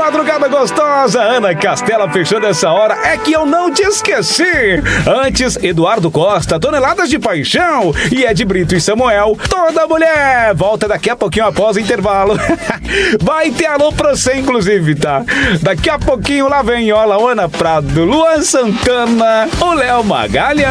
madrugada gostosa, Ana Castela fechando essa hora. É que eu não te esqueci. Antes, Eduardo Costa, Toneladas de Paixão. E Ed Brito e Samuel, Toda Mulher. Volta daqui a pouquinho após o intervalo. Vai ter alô pra você, inclusive, tá? Daqui a pouquinho lá vem, ó, Ana Prado, Luan Santana, o Léo Magalhães.